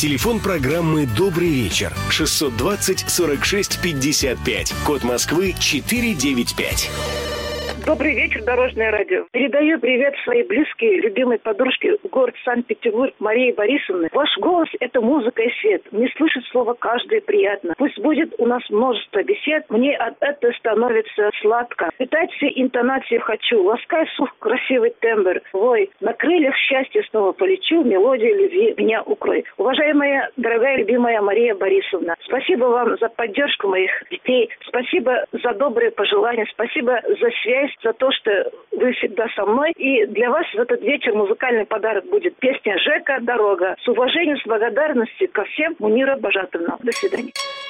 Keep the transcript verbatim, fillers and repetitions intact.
Телефон программы «Добрый вечер» шестьсот двадцать сорок шесть пятьдесят пять. Код Москвы четыреста девяносто пять. Добрый вечер, Дорожное радио. Передаю привет своей близкой, любимой подружке в город Санкт-Петербург Марии Борисовне. Ваш голос – это музыка и свет. Мне слышать слово каждое приятно. Пусть будет у нас множество бесед, мне от этого становится сладко. Питать все интонации хочу, ласкай слух красивый тембр. Вой, на крыльях счастья снова полечу, мелодия любви меня укрой. Уважаемая, дорогая, любимая Мария Борисовна, спасибо вам за поддержку моих детей, спасибо за добрые пожелания, спасибо за связь, за то, что вы всегда со мной. И для вас в этот вечер музыкальный подарок будет песня «Жека. Дорога». С уважением, с благодарностью ко всем, Мунира Бажатовна. До свидания.